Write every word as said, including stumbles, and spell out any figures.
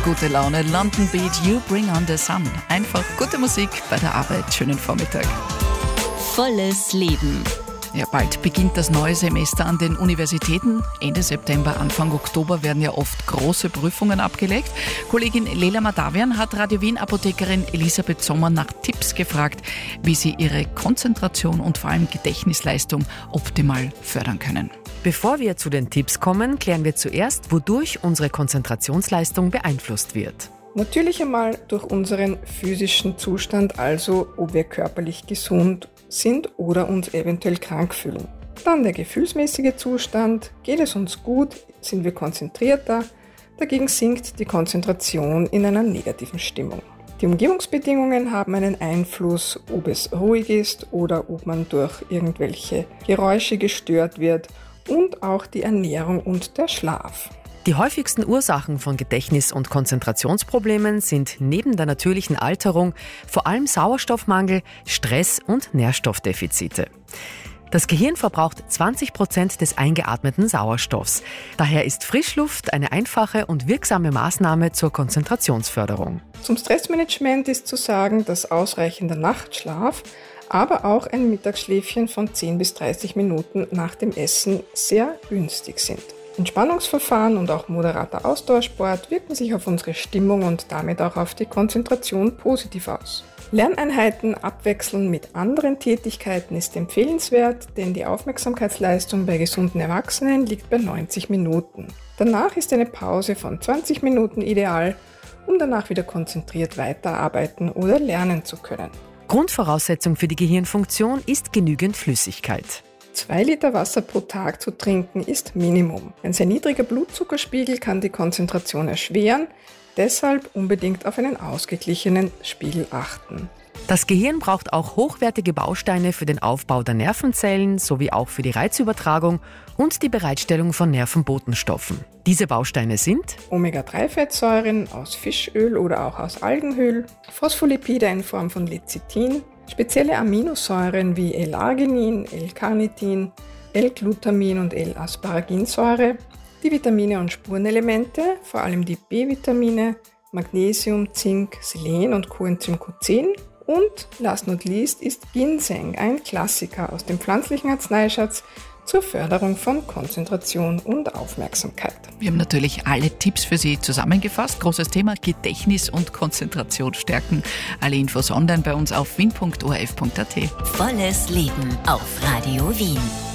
gute Laune. London Beat, You Bring on the Sun. Einfach gute Musik bei der Arbeit. Schönen Vormittag. Volles Leben. Ja, bald beginnt das neue Semester an den Universitäten. Ende September, Anfang Oktober werden ja oft große Prüfungen abgelegt. Kollegin Lela Madavian hat Radio Wien-Apothekerin Elisabeth Sommer nach Tipps gefragt, wie sie ihre Konzentration und vor allem Gedächtnisleistung optimal fördern können. Bevor wir zu den Tipps kommen, klären wir zuerst, wodurch unsere Konzentrationsleistung beeinflusst wird. Natürlich einmal durch unseren physischen Zustand, also ob wir körperlich gesund sind oder uns eventuell krank fühlen. Dann der gefühlsmäßige Zustand, geht es uns gut, sind wir konzentrierter, dagegen sinkt die Konzentration in einer negativen Stimmung. Die Umgebungsbedingungen haben einen Einfluss, ob es ruhig ist oder ob man durch irgendwelche Geräusche gestört wird, und auch die Ernährung und der Schlaf. Die häufigsten Ursachen von Gedächtnis- und Konzentrationsproblemen sind neben der natürlichen Alterung vor allem Sauerstoffmangel, Stress und Nährstoffdefizite. Das Gehirn verbraucht zwanzig Prozent des eingeatmeten Sauerstoffs. Daher ist Frischluft eine einfache und wirksame Maßnahme zur Konzentrationsförderung. Zum Stressmanagement ist zu sagen, dass ausreichender Nachtschlaf, aber auch ein Mittagsschläfchen von zehn bis dreißig Minuten nach dem Essen sehr günstig sind. Entspannungsverfahren und auch moderater Ausdauersport wirken sich auf unsere Stimmung und damit auch auf die Konzentration positiv aus. Lerneinheiten abwechseln mit anderen Tätigkeiten ist empfehlenswert, denn die Aufmerksamkeitsleistung bei gesunden Erwachsenen liegt bei neunzig Minuten. Danach ist eine Pause von zwanzig Minuten ideal, um danach wieder konzentriert weiterarbeiten oder lernen zu können. Grundvoraussetzung für die Gehirnfunktion ist genügend Flüssigkeit. Zwei Liter Wasser pro Tag zu trinken ist Minimum. Ein sehr niedriger Blutzuckerspiegel kann die Konzentration erschweren, deshalb unbedingt auf einen ausgeglichenen Spiegel achten. Das Gehirn braucht auch hochwertige Bausteine für den Aufbau der Nervenzellen sowie auch für die Reizübertragung und die Bereitstellung von Nervenbotenstoffen. Diese Bausteine sind Omega drei Fettsäuren aus Fischöl oder auch aus Algenöl, Phospholipide in Form von Lecithin, spezielle Aminosäuren wie L-Arginin, L-Carnitin, L-Glutamin und L-Asparaginsäure, die Vitamine und Spurenelemente, vor allem die B-Vitamine, Magnesium, Zink, Selen und Coenzym Q zehn. Und last not least ist Ginseng, ein Klassiker aus dem pflanzlichen Arzneischatz zur Förderung von Konzentration und Aufmerksamkeit. Wir haben natürlich alle Tipps für Sie zusammengefasst. Großes Thema Gedächtnis und Konzentration stärken. Alle Infos online bei uns auf wien punkt o r f punkt a t. Volles Leben auf Radio Wien.